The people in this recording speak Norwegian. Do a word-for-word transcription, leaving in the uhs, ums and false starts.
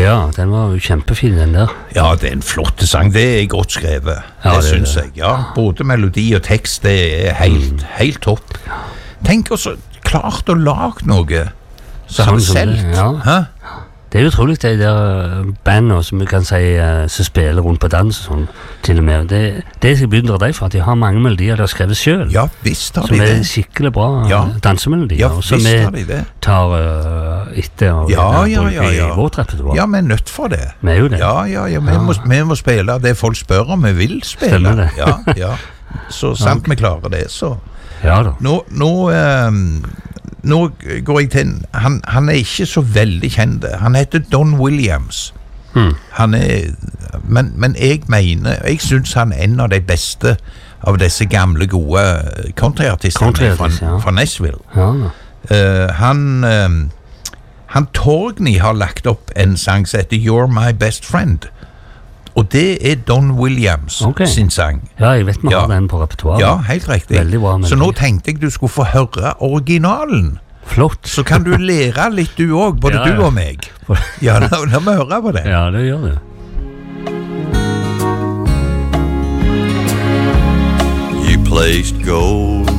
Ja, den var jo kjempefin, den der. Ja, det er en flott sang, det er godt skrevet, Ja, det, det er synes det. jeg. Ja, både melodi og tekst, det er helt, Mm. helt topp. Tenk også, klart å lage noe så Sånn har det som det, selv. ja. Hæ? Det er utrolig de der bandene som vi kan si eh, som spiller rundt på dans og sånn, til og med. Det, det jeg begynner deg for at de har mange melodier de har skrevet selv. Ja, visst har de Som er det. skikkelig bra Ja. dansemelodier, Ja, og som visst har vi de det. tar uh, etter og Ja, og ja, bruker ja, ja. i vårt repertoar. Ja, vi er nødt for det. Vi er jo det. Ja, ja, ja, vi, Ja. Må, vi må spille det folk spør om vi vil spille. Stemmer det. Ja, ja. Så sant vi klarer det, så. Ja da. Nå, nå, ehm, nå går jeg til en, han, han er ikke så veldig kjent. Han heter Don Williams. Hmm. Han er, men, men jeg mener, jeg synes han er en av de beste av disse gamle, gode countryartistene Countryartist, fra, ja. fra Nashville. Ja da. Eh, han ehm, han Torgny har lagt opp en sang som heter You're My Best Friend. Og det er Don Williams Ok. sin sang. Ja, jeg vet vi Ja. har den på repertoaret. Ja, helt riktig. Veldig bra melodi. Så nå tenkte jeg du skulle få høre originalen. Flott. Så kan du lære litt du også, både Ja, ja. du og meg. Ja, la, la meg høre på det. Ja, det gjør det. You placed gold